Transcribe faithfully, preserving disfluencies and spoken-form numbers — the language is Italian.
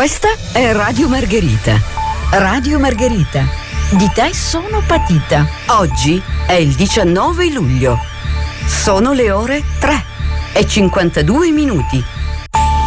Questa è Radio Margherita. Radio Margherita. Di te sono patita. Oggi è il diciannove luglio. Sono le ore tre e cinquantadue minuti.